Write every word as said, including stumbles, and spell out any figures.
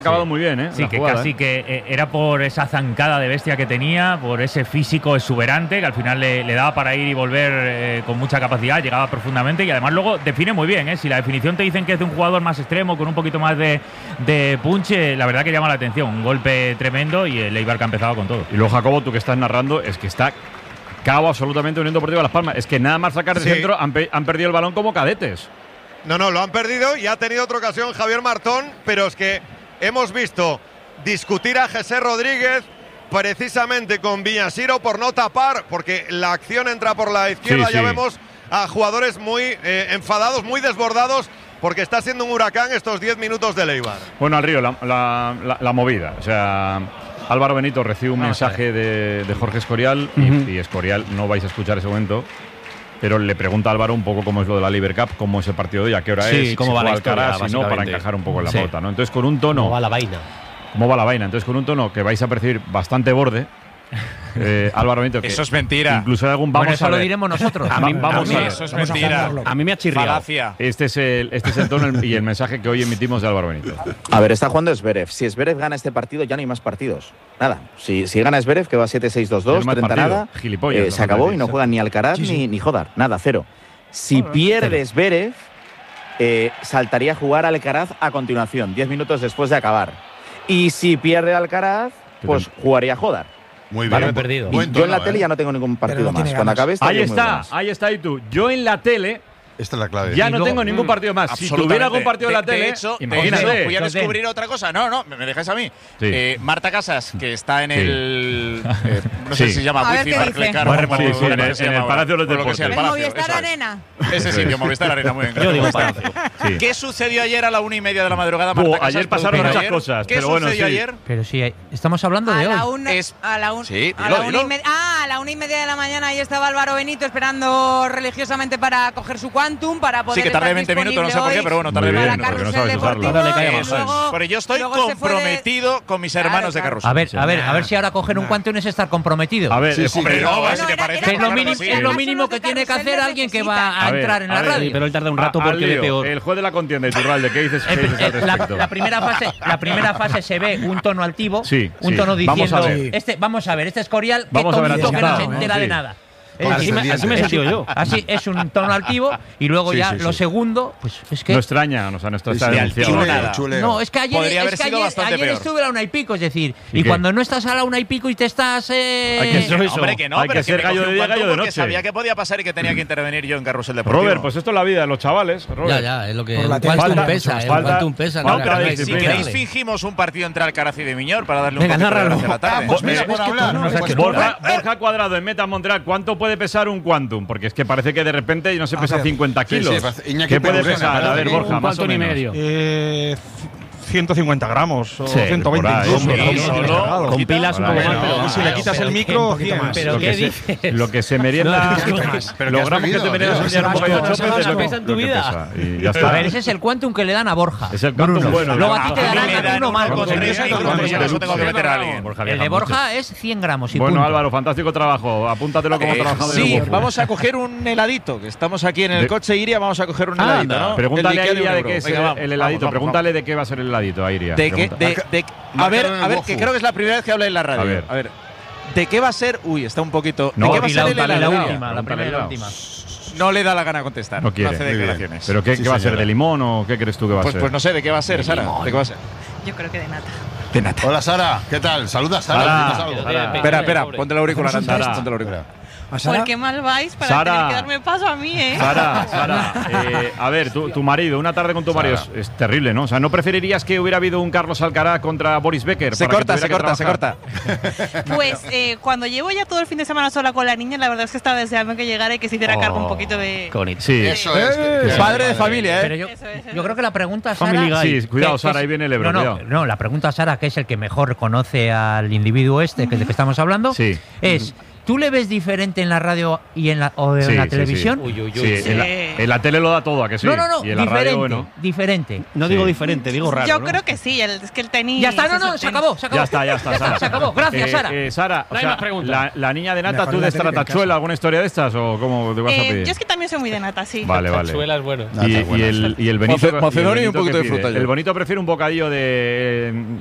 acabado muy bien, ¿eh? Sí, que jugada, casi ¿eh? que eh, era por esa zancada de bestia que tenía, por ese físico exuberante que al final le, le daba para ir y volver eh, con mucha capacidad, llegaba profundamente y además luego define muy bien, ¿eh? Si la definición te dicen que es de un jugador más extremo, con un poquito más de, de punch, eh, la verdad que llama la atención. Un golpe tremendo y el Eibar que ha empezado con todo. Y luego, Jacobo, tú que estás narrando, es que está cao absolutamente Unión Deportiva Las Palmas. Es que nada más sacar de Sí. centro han, pe han perdido el balón como cadetes. No, no, lo han perdido y ha tenido otra ocasión Javier Martón, pero es que hemos visto discutir a José Rodríguez precisamente con Villasiro por no tapar, porque la acción entra por la izquierda. Sí, ya sí. vemos a jugadores muy eh, enfadados, muy desbordados, porque está siendo un huracán estos diez minutos de Eibar. Bueno, al río, la, la, la, la movida. O sea, Álvaro Benito recibe un Vamos a mensaje de, de Jorge Escorial y, Ujú. y Escorial, no vais a escuchar ese momento, pero le pregunta a Álvaro un poco cómo es lo de la Liber Cup, cómo es el partido de hoy, a qué hora Sí, es, cómo si va la juega historia, Alcaraz, si no, para básicamente. encajar un poco en la Sí. pauta, ¿no? Entonces, con un tono… ¿Cómo va la vaina? ¿Cómo va la vaina? Entonces, con un tono que vais a percibir bastante borde, eh, Álvaro Benito… que Eso es mentira. Incluso hay algún… Vamos Bueno, eso a lo ver. diremos nosotros. A mí- vamos a mí a ver. eso es Vamos a mentira. hacerlo. A mí me ha chirriado. Falacia. Este es el, este es el tono y el mensaje que hoy emitimos de Álvaro Benito. A ver, está jugando Zverev. Si Zverev gana este partido, ya no hay más partidos. Nada. Si, si gana Zverev, que va siete seis dos dos, Es más treinta partido. nada, Gilipollas, eh, lo se que acabó decís. y no juegan ni Alcaraz Sí, sí. ni, ni Jodar. Nada, cero. Si pierde Zverev, eh, saltaría a jugar Alcaraz a continuación, diez minutos después de acabar. Y si pierde Alcaraz, pues jugaría Jodar. Muy Vale, bien. perdido. Y Buen yo en la tono, tele ¿eh? ya no tengo ningún partido no más. tiene Cuando ganas. acabe esto, Ahí yo muy está, buenas. ahí está y tú. Yo en la tele Esta es la clave. ya Y no luego- tengo ningún partido más. Si tuviera algún partido en la de, tele, de hecho, de imagínate. hecho, voy a Entonces, descubrir otra cosa. No, no, me, me dejáis a mí. Sí. Eh, Marta Casas, que está en Sí. el. eh, no sé Sí. si se llama A ver Wifi qué Barclay dice. Car, Bueno, como- sí, sí, como en el- se en el llama ahora, Palacio de los por lo que sea, el Deportes. Palacio, Movistar eso es. Arena. Ese sitio, Movistar Arena, muy bien. Yo digo Movistar. Palacio. Sí. ¿Qué sucedió ayer a la una y media de la madrugada, Marta Buh, Casas? ayer pasaron productora muchas ayer? cosas, ¿Qué pero bueno, sucedió sí. ayer? Pero sí, estamos hablando A de la hoy. una, Es- a la un- Sí, a dilo, la una dilo. y media, ah, a la una y media de la mañana ahí estaba Álvaro Benito esperando religiosamente para coger su Quantum, para poder Sí, que tardé estar veinte minutos, no sé por qué, disponible pero bueno, Muy tardé bien, veinte para porque no Carrusel sabes usarlo. Deportivo, Ahora le cae y más. luego- Pero yo estoy luego se fue de- comprometido con mis hermanos Claro, de claro. Carrusel. A ver, a ver, a ver si ahora coger un Quantum es estar comprometido. A ver, Sí, eh, sí, hombre, que- no, Bueno, si te era- parece, era Que es lo, claro mínimo, sí. es lo Caso mínimo de que tiene que Carrusel hacer les alguien que necesita. va a, A ver, entrar en a la ver. radio. Sí, pero él tarda un rato a- porque al ve lío. peor. El juez de la contienda, Iturralde, ¿qué dices, qué Eh, dices eh, al la, respecto? la primera fase, la primera fase se ve un tono altivo, Sí, un sí. tono Vamos diciendo, a ver. este, vamos a ver, este Escorial, qué Vamos a ver tonto que no se asustado, entera ¿no? de Sí. nada. Es Con decir, el Así me, así me he diente. sentido yo. así es un tono altivo y luego Sí, ya sí, lo sí. segundo, pues es que No extraña, o sea, no está, está Sí, sí. denunciado. Chuleo, Chuleo, chuleo. no, es que ayer, Podría es haber que sido ayer, bastante ayer peor. estuve a la una y pico, es decir, ¿Y y qué? cuando no estás a la una y pico y te estás eh, Hay que ser- eso. Hombre, que no, Hay pero que ser me gallo cogí de un día, Quantum gallo de porque noche. sabía que podía pasar y que tenía que intervenir yo en Carrusel Deportivo. Robert, pues esto es la vida de los chavales. Robert. Ya, ya, es lo que Por la el tele Quantum falta- pesa, el falta- Quantum pesa. falta no, de no, Si disciplina. queréis, dale. fingimos un partido entre Alcaraz y de Miñor para darle un Venga, poquito de nárralo. gracia a la tarde. Vamos, Mira, mira, por hablar. no sé Pues qué- Borja, Borja Cuadrado en Meta Montreal, ¿cuánto puede pesar un Quantum? Porque es que parece que de repente no se pesa ver. cincuenta Sí, sí, kilos. parece- Iñaki ¿Qué puede Pelusa, pesar? parece A ver, que Borja, Un más o Quantum y menos. medio. Eh, ciento cincuenta gramos o Sí, ciento veinte por ahí, incluso. sí, ¿no? sí, Muy solo- descargado. Con pilas un Por poco ahí, más, no. pero Y si le quitas el pero micro, un poquito cien. más. ¿Pero Lo qué que se- dices? Lo que se merienda. Pero ¿qué has Logramos que te bebido, merieras tío? un día un poco de Eso chope, no es lo- pesa en tu lo que vida. pesa. Y ya A está. ver, ese es el Quantum que le dan a Borja. Es el Quantum Bruno. bueno. Luego a ti te A mí darán me dan uno uno más. con porque tres el de- micros, ya eso tengo que meter a alguien. Borja El viaja de mucho. Borja es cien gramos y Bueno, punto. Álvaro, fantástico trabajo. Apúntatelo como Eh, trabajador. sí, de vamos a coger un heladito, que estamos aquí en el De- coche, Iria, vamos a coger un Ah, heladito, anda. ¿no? Pregúntale El a Ikea de Iria un de euro. qué es Venga, el- vamos, el vamos, heladito. vamos, Pregúntale vamos. de qué va a ser el heladito a Iria. De que, Pregunta. de, de- a Marca ver, en el a ver, Gofu. que creo que es la primera vez que habla en la radio. A ver. ¿De qué va a ser? Uy, está un poquito. No, ¿De qué va a y ser la, el la, la helado? última, la primera y la última. No le da la gana contestar. No quiere. hace Muy bien. declaraciones. ¿Pero qué, Sí, qué va a ser? señora. ¿De limón o qué crees tú que va a Pues, ser? pues no sé, ¿de qué va a ser, Sara? ¿De qué va a ser? Yo creo que de nata. De nata. Hola, Sara. ¿Qué tal? Saluda, Sara. Sara. dinos algo. Sara. Espera, espera, ponte el auricular antes. Sara. Ponte el auricular. ¿A Sara? ¿Por qué mal vais para Sara. tener que darme paso a mí, eh? Sara, Sara, eh, a ver, tu, tu marido, una tarde con tu marido es, es terrible, ¿no? O sea, ¿no preferirías que hubiera habido un Carlos Alcaraz contra Boris Becker? Se para que corta, se tuviera corta, que se trabajar? corta. Pues eh, cuando llevo ya todo el fin de semana sola con la niña, la verdad es que estaba deseando que llegara y que se hiciera cargo un poquito de… Qué bonito. Sí. Eso es. que- que- Padre de familia, Pero ¿eh? yo, Eso es, eso yo es. creo que la pregunta, Sara… Family Guy. Sí, cuidado, que- Sara, que ahí es- viene el Ebro, no, no, cuidado. no, la pregunta, Sara, que es el que mejor conoce al individuo este, que es del que estamos hablando, Sí. es… ¿Tú ¿Tú le ves diferente en la radio y en la, o en Sí, la sí, televisión? sí. Uy, uy, uy. Sí, En, la, en la tele lo da todo, ¿a que sí? No, no, no, Y en la diferente, radio, bueno. diferente. No Sí. digo diferente, digo raro. Yo ¿no? creo que sí, el, es que el tenis. Ya está, no, es no, el se tenis. acabó, se acabó. Ya está, ya está, Sara. Se acabó. Gracias, Eh, Sara. eh, Sara, o No hay sea, más preguntas. la, la niña de nata, Mejor ¿tú en la de tele que en Stratachuela, casa. alguna historia de estas o cómo te vas a Eh, pedir? yo es que también soy muy de nata, sí. Vale, vale. Tachuela es bueno. Y, y el, y el Benito, Mace- Macedonio y un Benito, poquito ¿qué de fruta pide? yo. El bonito prefiere un bocadillo de